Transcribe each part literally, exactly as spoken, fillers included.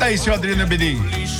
Canta aí, seu Adriano Bedin.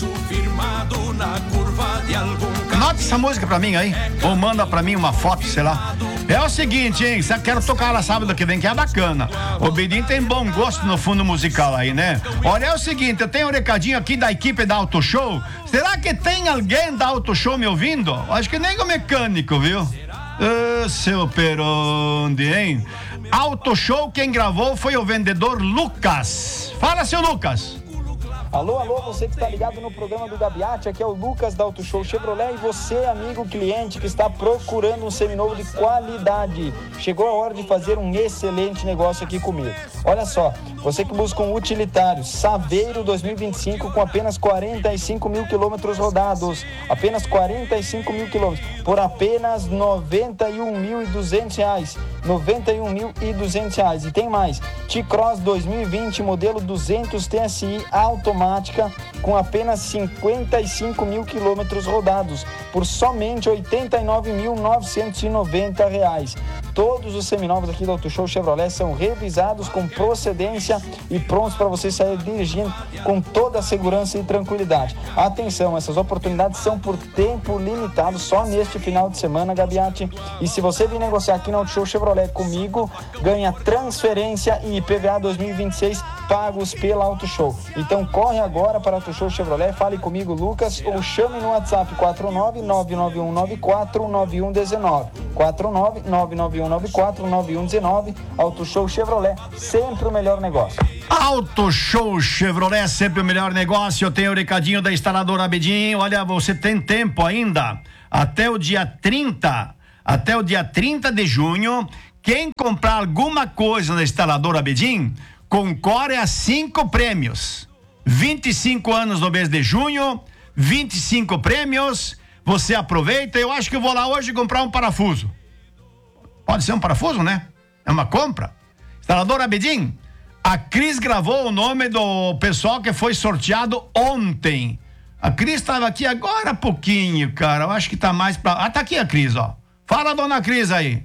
Nota essa música pra mim aí. Ou manda pra mim uma foto, sei lá. É o seguinte, hein? Quero tocar ela sábado que vem, que é bacana. O Bedin tem bom gosto no fundo musical aí, né? Olha, é o seguinte, eu tenho um recadinho aqui da equipe da Auto Show. Será que tem alguém da Auto Show me ouvindo? Acho que nem o mecânico, viu? Ah, seu Peronde, hein? Auto Show, quem gravou foi o vendedor Lucas. Fala, seu Lucas. Alô, alô, você que está ligado no programa do Gabiati, aqui é o Lucas da Auto Show Chevrolet e você, amigo cliente que está procurando um seminovo de qualidade. Chegou a hora de fazer um excelente negócio aqui comigo. Olha só, você que busca um utilitário, Saveiro dois mil e vinte e cinco com apenas quarenta e cinco mil quilômetros rodados, apenas quarenta e cinco mil quilômetros, por apenas noventa e um mil e duzentos reais, noventa e um mil e duzentos reais. E tem mais, T-Cross dois mil e vinte, modelo duzentos T S I automático, com apenas cinquenta e cinco mil quilômetros rodados, por somente oitenta e nove mil novecentos e noventa reais. Todos os seminovos aqui do Auto Show Chevrolet são revisados com procedência e prontos para você sair dirigindo com toda a segurança e tranquilidade. Atenção, essas oportunidades são por tempo limitado, só neste final de semana, Gabiati. E se você vir negociar aqui no Auto Show Chevrolet comigo, ganha transferência e I P V A dois mil e vinte e seis pagos pela Auto Show. Então corre agora para a Auto Show Chevrolet, fale comigo, Lucas, ou chame no WhatsApp quatro nove nove nove um nove quatro nove um um nove, quatro nove nove nove um nove quatro nove um um nove. Auto Show Chevrolet, sempre o melhor negócio. Auto Show Chevrolet, sempre o melhor negócio. Eu tenho o recadinho da instaladora Bedin. Olha, você tem tempo ainda, até o dia trinta, até o dia trinta de junho, quem comprar alguma coisa na instaladora Bedin, concorre a cinco prêmios. vinte e cinco anos no mês de junho, vinte e cinco prêmios. Você aproveita. Eu acho que eu vou lá hoje comprar um parafuso. Pode ser um parafuso, né? É uma compra. Instaladora Bedin, a Cris gravou o nome do pessoal que foi sorteado ontem. A Cris estava aqui agora há pouquinho, cara. Eu acho que tá mais pra... Ah, tá aqui a Cris, ó. Fala, dona Cris, aí.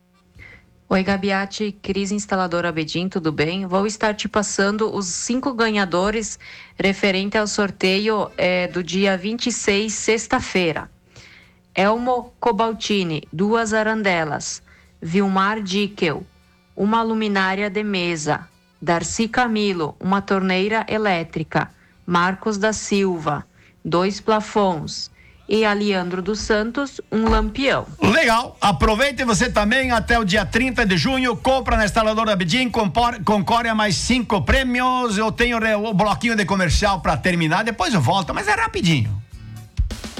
Oi, Gabiati, Cris Instaladora Bedin, tudo bem? Vou estar te passando os cinco ganhadores referente ao sorteio é, do dia vinte e seis, sexta-feira. Elmo Cobaltini, duas arandelas. Vilmar Dickel, uma luminária de mesa. Darcy Camilo, uma torneira elétrica. Marcos da Silva, dois plafons. E a Leandro dos Santos, um lampião. Legal, aproveite você também até o dia trinta de junho, compra na instaladora Bedin, concorre a mais cinco prêmios. Eu tenho o bloquinho de comercial para terminar, depois eu volto, mas é rapidinho.